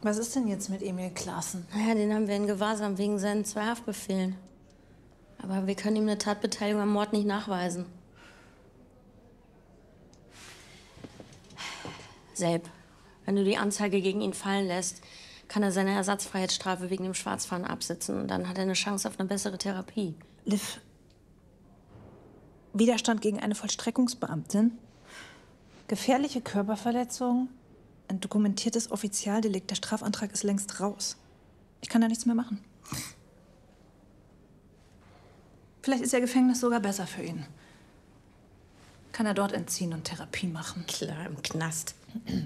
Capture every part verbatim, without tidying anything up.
Was ist denn jetzt mit Emil Claessen? Naja, den haben wir in Gewahrsam wegen seinen zwei Haftbefehlen. Aber wir können ihm eine Tatbeteiligung am Mord nicht nachweisen. Selb, wenn du die Anzeige gegen ihn fallen lässt, kann er seine Ersatzfreiheitsstrafe wegen dem Schwarzfahren absitzen. Und dann hat er eine Chance auf eine bessere Therapie. Liv, Widerstand gegen eine Vollstreckungsbeamtin, gefährliche Körperverletzung, ein dokumentiertes Offizialdelikt. Der Strafantrag ist längst raus. Ich kann da nichts mehr machen. Vielleicht ist ja Gefängnis sogar besser für ihn. Kann er dort entziehen und Therapie machen. Klar, im Knast.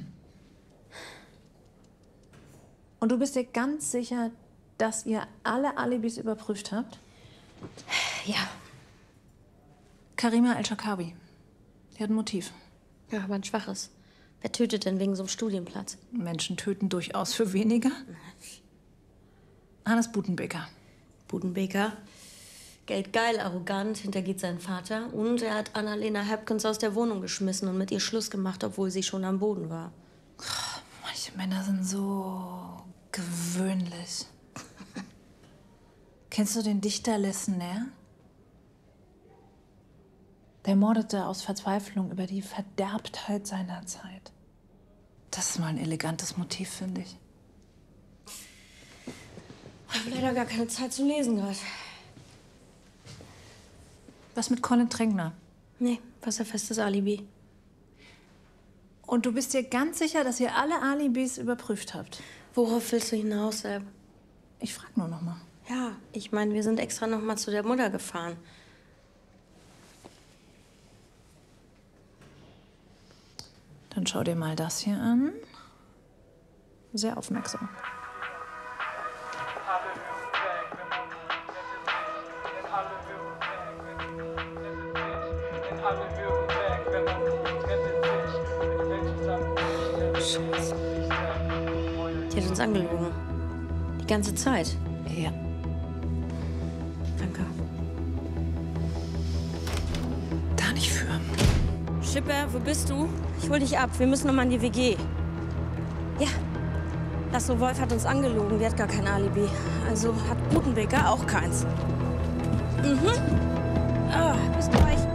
Und du bist dir ganz sicher, dass ihr alle Alibis überprüft habt? Ja. Karima El-Shakawi. Die hat ein Motiv. Ja, aber ein schwaches. Wer tötet denn wegen so einem Studienplatz? Menschen töten durchaus für weniger. Hannes Butenbeker. Butenbeker? Geldgeil, arrogant, hintergeht seinen Vater. Und er hat Annalena Hepkins aus der Wohnung geschmissen und mit ihr Schluss gemacht, obwohl sie schon am Boden war. Oh, manche Männer sind so gewöhnlich. Kennst du den Dichter Lessenaire? Der mordete aus Verzweiflung über die Verderbtheit seiner Zeit. Das ist mal ein elegantes Motiv, finde ich. Ich habe leider gar keine Zeit zu lesen gerade. Was mit Colin Trängner? Nee, wasserfestes Alibi. Und du bist dir ganz sicher, dass ihr alle Alibis überprüft habt? Worauf willst du hinaus, Selb? Ich frag nur noch mal. Ja, ich meine, wir sind extra noch mal zu der Mutter gefahren. Dann schau dir mal das hier an. Sehr aufmerksam. Scheiße. Die hat uns angelogen. Die ganze Zeit. Ja. Danke. Da nicht für. Schipper, wo bist du? Ich hol dich ab. Wir müssen noch mal in die W G. Ja. Lasso Wolf hat uns angelogen. Die hat gar kein Alibi. Also hat Butenbeker auch keins. Mhm. Ah, bis gleich.